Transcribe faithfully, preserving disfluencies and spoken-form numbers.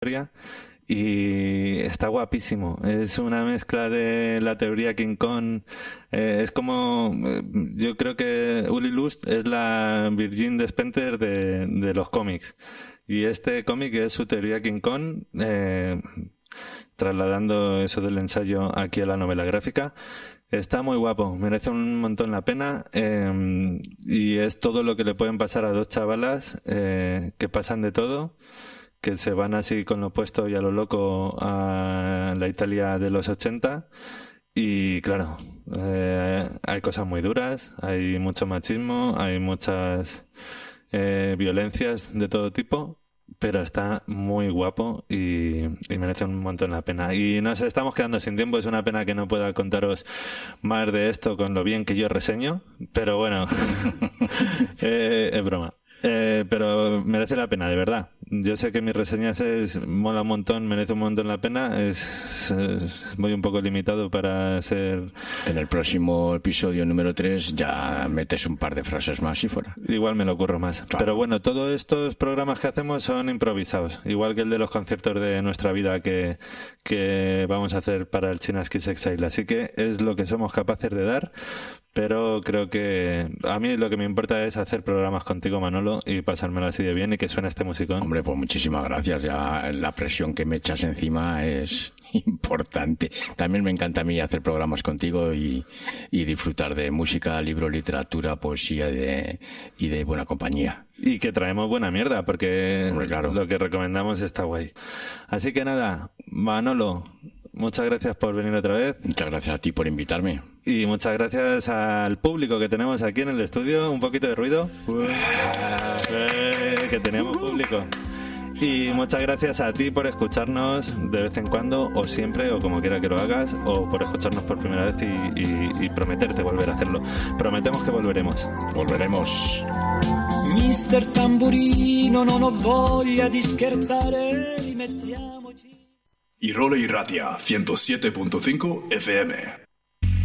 y está guapísimo. Es una mezcla de la teoría King Kong. Eh, es como, eh, yo creo que Uli Lust es la Virgin Despentes de, de los cómics. Y este cómic es su teoría King Kong, eh, trasladando eso del ensayo aquí a la novela gráfica. Está muy guapo, merece un montón la pena, eh, y es todo lo que le pueden pasar a dos chavalas eh, que pasan de todo, que se van así con lo opuesto y a lo loco a la Italia de los ochenta. Y claro, eh, hay cosas muy duras, hay mucho machismo, hay muchas eh, violencias de todo tipo, pero está muy guapo y, y merece un montón la pena. Y nos estamos quedando sin tiempo, es una pena que no pueda contaros más de esto con lo bien que yo reseño, pero bueno, eh, es broma. Eh, pero merece la pena, de verdad. Yo sé que mis reseñas es mola un montón, merece un montón la pena. Es, es voy un poco limitado para ser. En el próximo episodio número tres ya metes un par de frases más y fuera. Igual me lo ocurro más. Claro. Pero bueno, todos estos programas que hacemos son improvisados, igual que el de los conciertos de nuestra vida que, que vamos a hacer para el China's Kids Exile. Así que es lo que somos capaces de dar. Pero creo que a mí lo que me importa es hacer programas contigo, Manolo, y pasármelo así de bien y que suene este musicón. Hombre, pues muchísimas gracias. Ya la presión que me echas encima es importante. También me encanta a mí hacer programas contigo y, y disfrutar de música, libro, literatura, poesía y de, y de buena compañía. Y que traemos buena mierda, porque Hombre, claro, lo que recomendamos está guay. Así que nada, Manolo, muchas gracias por venir otra vez. Muchas gracias a ti por invitarme. Y muchas gracias al público que tenemos aquí en el estudio. Un poquito de ruido. Eh, que tenemos público. Y muchas gracias a ti por escucharnos de vez en cuando, o siempre, o como quiera que lo hagas, o por escucharnos por primera vez y, y, y prometerte volver a hacerlo. Prometemos que volveremos. Volveremos. Mister Tamburino, non ho voglia di scherzare, rimettiamoci. Irole Irratia ciento siete punto cinco F M.